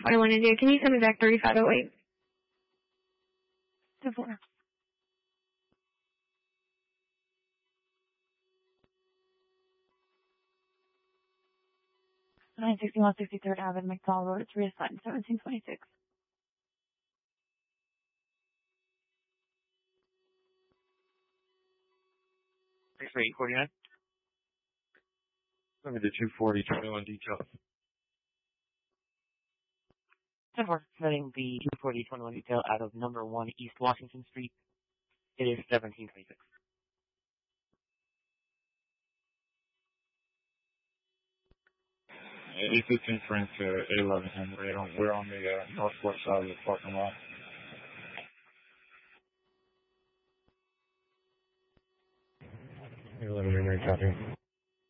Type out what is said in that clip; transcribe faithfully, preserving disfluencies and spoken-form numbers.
What I want to do, can you send me back thirty-five oh eight? Two four. nine sixty-one sixty-third Avenue, McDowell Road. It's reassigned seventeen twenty-six. Thanks for eight forty-nine. Let me do two forty, twenty-one detail. ten four, setting the two forty twenty-one detail out of number one East Washington Street. It is seventeen twenty-six. eight fifteen Frank to eight eleven Henry. We're on the uh, northwest side of the parking lot. eight eleven Henry, copy.